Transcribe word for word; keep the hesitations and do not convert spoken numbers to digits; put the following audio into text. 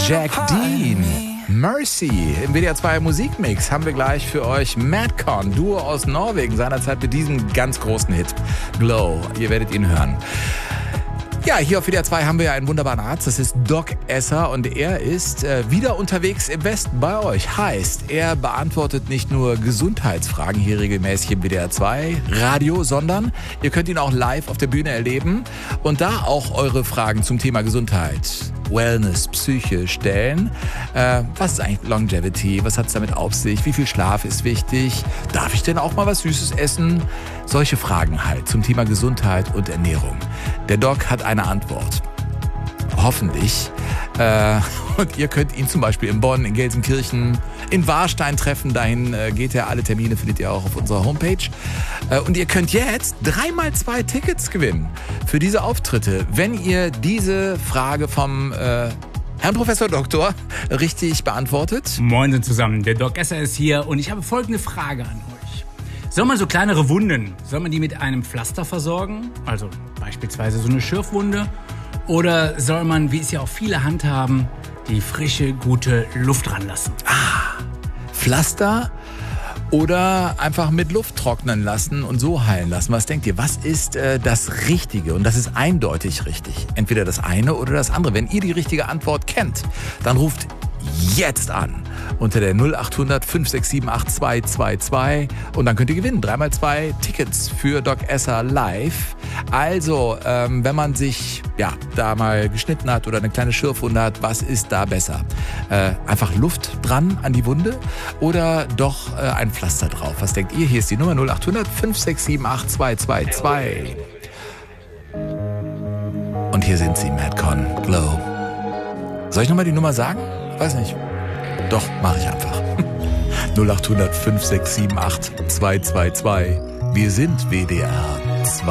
Jack Dean. Mercy. Im W D R zwei Musikmix haben wir gleich für euch Madcon, Duo aus Norwegen, seinerzeit mit diesem ganz großen Hit Glow. Ihr werdet ihn hören. Ja, hier auf W D R zwei haben wir ja einen wunderbaren Arzt, das ist Doc Esser und er ist äh, wieder unterwegs im Westen bei euch. Heißt, er beantwortet nicht nur Gesundheitsfragen hier regelmäßig im W D R zwei Radio, sondern ihr könnt ihn auch live auf der Bühne erleben und da auch eure Fragen zum Thema Gesundheit, Wellness, Psyche stellen. Äh, was ist eigentlich Longevity? Was hat es damit auf sich? Wie viel Schlaf ist wichtig? Darf ich denn auch mal was Süßes essen? Solche Fragen halt zum Thema Gesundheit und Ernährung. Der Doc hat eine Antwort. Hoffentlich. Äh, und ihr könnt ihn zum Beispiel in Bonn, in Gelsenkirchen, in Warstein treffen. Dahin äh, geht er. Alle Termine findet ihr auch auf unserer Homepage. Äh, und ihr könnt jetzt dreimal zwei Tickets gewinnen für diese Auftritte, wenn ihr diese Frage vom äh, Herrn Professor Doktor richtig beantwortet. Moin zusammen, der Doc Esser ist hier und ich habe folgende Frage an euch. Soll man so kleinere Wunden, soll man die mit einem Pflaster versorgen? Also beispielsweise so eine Schürfwunde? Oder soll man, wie es ja auch viele handhaben, die frische, gute Luft ranlassen? Ah, Pflaster oder einfach mit Luft trocknen lassen und so heilen lassen. Was denkt ihr? Was ist äh, das Richtige? Und das ist eindeutig richtig. Entweder das eine oder das andere. Wenn ihr die richtige Antwort kennt, dann ruft jetzt an unter der null acht hundert fünf sechs sieben acht zwei zwei zwei und dann könnt ihr gewinnen. Dreimal zwei Tickets für Doc Esser live. Also, ähm, wenn man sich ja da mal geschnitten hat oder eine kleine Schürfwunde hat, was ist da besser? Äh, einfach Luft dran an die Wunde oder doch äh, ein Pflaster drauf? Was denkt ihr? Hier ist die Nummer null acht hundert fünf sechs sieben acht zwei zwei zwei. Und hier sind sie, Madcon, Glow. Soll ich nochmal die Nummer sagen? Weiß nicht. Doch, mache ich einfach. null acht hundert fünf sechs sieben acht zwei zwei zwei. Wir sind W D R.